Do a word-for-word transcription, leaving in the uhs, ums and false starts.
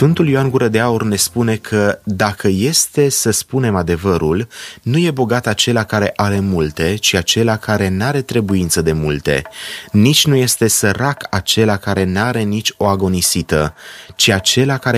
Sfântul Ioan Gură de Aur ne spune că dacă este să spunem adevărul, nu e bogat acela care are multe, ci acela care n-are trebuință de multe. Nici nu este sărac acela care n-are nici o agonisită, ci acela care